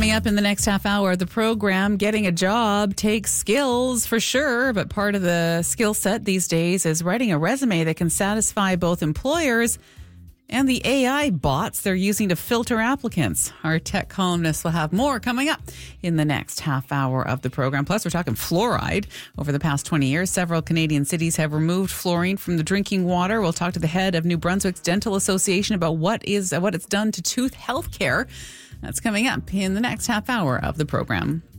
Coming up in the next half hour of the program, getting a job takes skills for sure, but part of the skill set these days is writing a resume that can satisfy both employers and the AI bots they're using to filter applicants. Our tech columnists will have more coming up in the next half hour of the program. Plus, we're talking fluoride. Over the past 20 years, several Canadian cities have removed fluorine from the drinking water. We'll talk to the head of New Brunswick's Dental Association about what it's done to tooth health care. That's coming up in the next half hour of the program.